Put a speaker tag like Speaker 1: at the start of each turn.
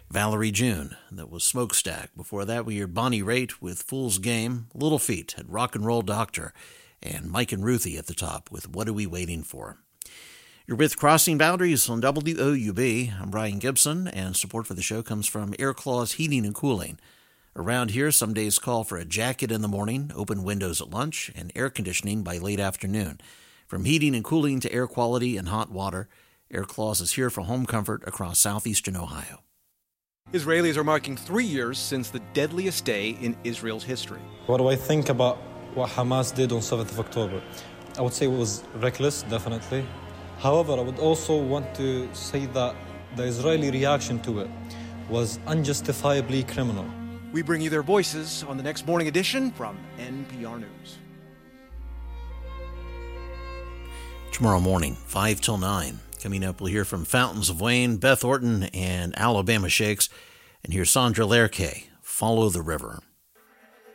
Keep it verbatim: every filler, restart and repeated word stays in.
Speaker 1: Valerie June, that was Smokestack. Before that, we heard Bonnie Raitt with Fool's Game, Little Feat at Rock and Roll Doctor, and Mike and Ruthie at the top with What Are We Waiting For? You're with Crossing Boundaries on W O U B. I'm Brian Gibson, and support for the show comes from Air Claws Heating and Cooling. Around here, some days call for a jacket in the morning, open windows at lunch, and air conditioning by late afternoon. From heating and cooling to air quality and hot water, Air Claws is here for home comfort across southeastern Ohio.
Speaker 2: Israelis are marking three years since the deadliest day in Israel's history.
Speaker 3: What do I think about what Hamas did on seventh of October? I would say it was reckless, definitely. However, I would also want to say that the Israeli reaction to it was unjustifiably criminal.
Speaker 2: We bring you their voices on the next morning edition from N P R News.
Speaker 1: Tomorrow morning, five till nine. Coming up, we'll hear from Fountains of Wayne, Beth Orton, and Alabama Shakes. And here's Sandra Lerche, Follow the River.